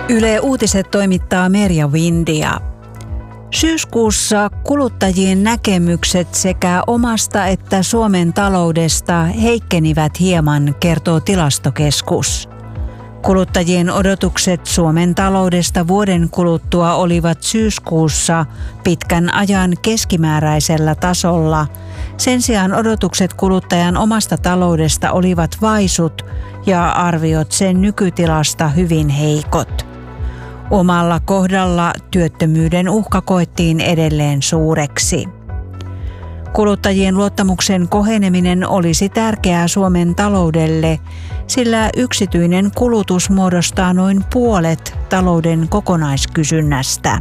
Yle Uutiset toimittaa Merja Windia. Syyskuussa kuluttajien näkemykset sekä omasta että Suomen taloudesta heikkenivät hieman, kertoo Tilastokeskus. Kuluttajien odotukset Suomen taloudesta vuoden kuluttua olivat syyskuussa pitkän ajan keskimääräisellä tasolla. Sen sijaan odotukset kuluttajan omasta taloudesta olivat vaisut ja arviot sen nykytilasta hyvin heikot. Omalla kohdalla työttömyyden uhka koettiin edelleen suureksi. Kuluttajien luottamuksen koheneminen olisi tärkeää Suomen taloudelle, sillä yksityinen kulutus muodostaa noin puolet talouden kokonaiskysynnästä.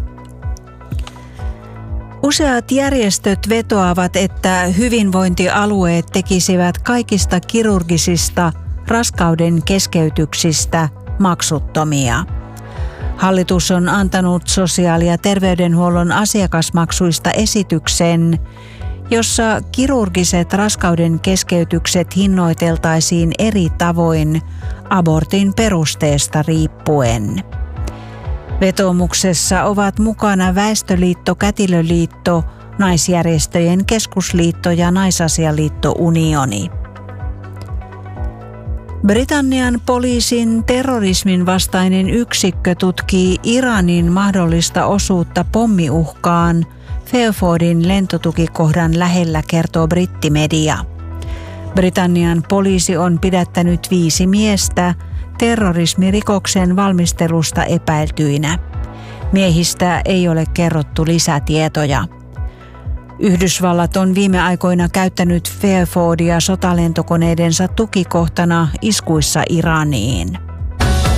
Useat järjestöt vetoavat, että hyvinvointialueet tekisivät kaikista kirurgisista raskauden keskeytyksistä maksuttomia. Hallitus on antanut sosiaali- ja terveydenhuollon asiakasmaksuista esityksen, jossa kirurgiset raskauden keskeytykset hinnoiteltaisiin eri tavoin abortin perusteesta riippuen. Vetoomuksessa ovat mukana Väestöliitto, Kätilöliitto, Naisjärjestöjen keskusliitto ja Naisasialiitto Unioni. Britannian poliisin terrorismin vastainen yksikkö tutkii Iranin mahdollista osuutta pommiuhkaan Fairfordin lentotukikohdan lähellä, kertoo brittimedia. Britannian poliisi on pidättänyt 5 miestä terrorismirikoksen valmistelusta epäiltyinä. Miehistä ei ole kerrottu lisätietoja. Yhdysvallat on viime aikoina käyttänyt Fairfordia sotalentokoneidensa tukikohtana iskuissa Iraniin.